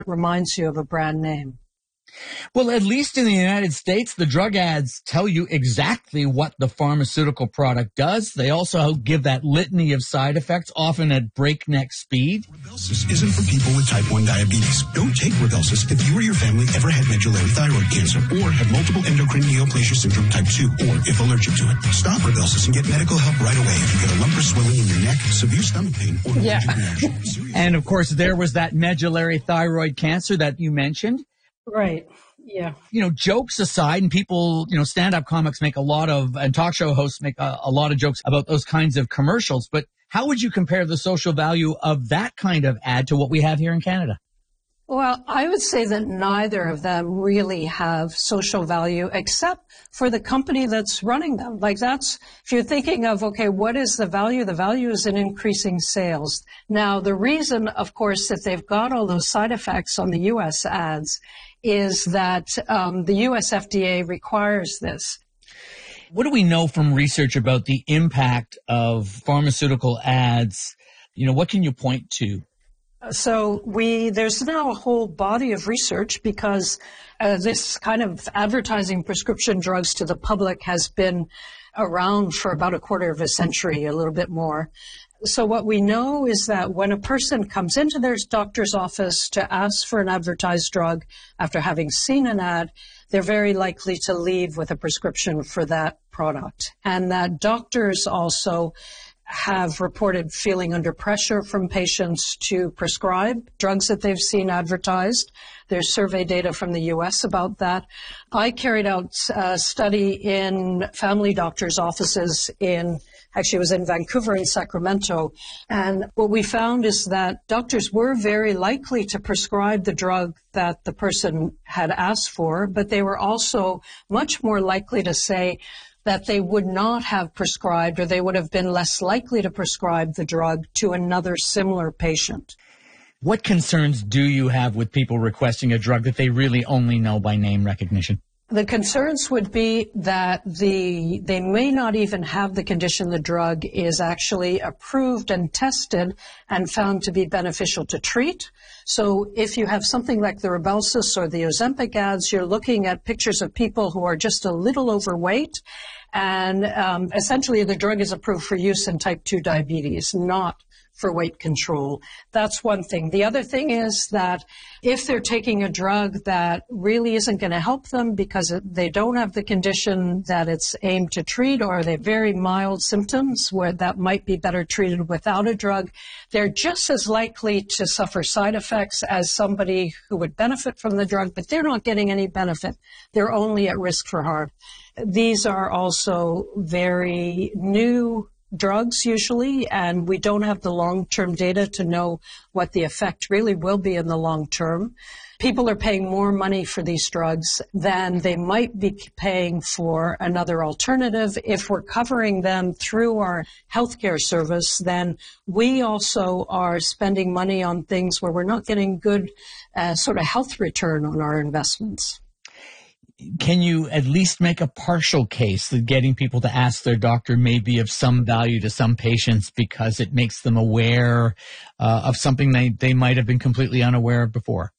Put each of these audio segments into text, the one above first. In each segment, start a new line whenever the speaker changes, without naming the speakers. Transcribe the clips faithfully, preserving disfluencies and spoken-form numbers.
reminds you of a brand name.
Well, at least in the United States, the drug ads tell you exactly what the pharmaceutical product does. They also give that litany of side effects, often at breakneck speed.
Rybelsus isn't for people with type one diabetes. Don't take Rybelsus if you or your family ever had medullary thyroid cancer or have multiple endocrine neoplasia syndrome type two or if allergic to it. Stop Rybelsus and get medical help right away if you get a lump or swelling in your neck, severe stomach pain, or
yeah.
allergic reaction.
And, of course, there was that medullary thyroid cancer that you mentioned.
Right. Yeah.
You know, jokes aside, and people, you know, stand-up comics make a lot of, and talk show hosts make a, a lot of jokes about those kinds of commercials. But how would you compare the social value of that kind of ad to what we have here in Canada?
Well, I would say that neither of them really have social value except for the company that's running them. Like that's, if you're thinking of, okay, what is the value? The value is in increasing sales. Now, the reason, of course, that they've got all those side effects on the U S ads is that um, the U S F D A requires this.
What do we know from research about the impact of pharmaceutical ads? You know, what can you point to?
So we, there's now a whole body of research because uh, this kind of advertising prescription drugs to the public has been around for about a quarter of a century, a little bit more. So what we know is that when a person comes into their doctor's office to ask for an advertised drug after having seen an ad, they're very likely to leave with a prescription for that product. And that doctors also have reported feeling under pressure from patients to prescribe drugs that they've seen advertised. There's survey data from the U S about that. I carried out a study in family doctors' offices in, actually it was in Vancouver and Sacramento. And what we found is that doctors were very likely to prescribe the drug that the person had asked for, but they were also much more likely to say that they would not have prescribed or they would have been less likely to prescribe the drug to another similar patient.
What concerns do you have with people requesting a drug that they really only know by name recognition?
The concerns would be that the they may not even have the condition the drug is actually approved and tested and found to be beneficial to treat. So if you have something like the Rybelsus or the Ozempic ads, you're looking at pictures of people who are just a little overweight. And um, essentially the drug is approved for use in type two diabetes, not for weight control. That's one thing. The other thing is that if they're taking a drug that really isn't going to help them because they don't have the condition that it's aimed to treat, or they have very mild symptoms where that might be better treated without a drug, they're just as likely to suffer side effects as somebody who would benefit from the drug, but they're not getting any benefit. They're only at risk for harm. These are also very new drugs usually, and we don't have the long-term data to know what the effect really will be in the long term. People are paying more money for these drugs than they might be paying for another alternative. If we're covering them through our healthcare service, then we also are spending money on things where we're not getting good uh, sort of health return on our investments.
Can you at least make a partial case that getting people to ask their doctor may be of some value to some patients because it makes them aware uh, of something they, they might have been completely unaware of before?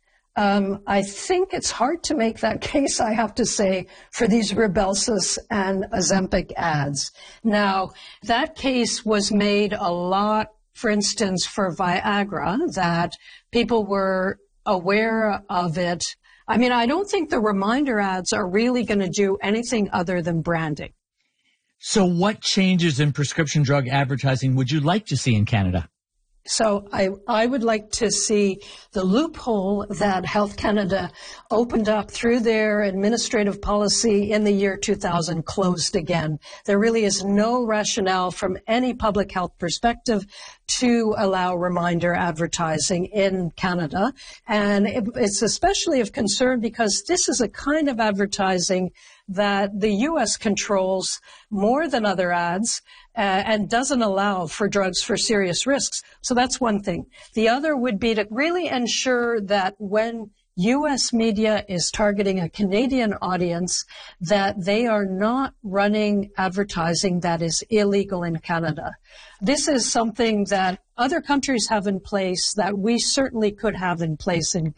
Um, I think it's hard to make that case, I have to say, for these Rybelsus and Ozempic ads. Now, that case was made a lot, for instance, for Viagra, that people were aware of it. I mean, I don't think the reminder ads are really going to do anything other than branding.
So what changes in prescription drug advertising would you like to see in Canada?
So I, I would like to see the loophole that Health Canada opened up through their administrative policy in the year two thousand closed again. There really is no rationale from any public health perspective to allow reminder advertising in Canada. And it, it's especially of concern because this is a kind of advertising that the U S controls more than other ads uh, and doesn't allow for drugs for serious risks. So that's one thing. The other would be to really ensure that when U S media is targeting a Canadian audience, that they are not running advertising that is illegal in Canada. This is something that other countries have in place that we certainly could have in place in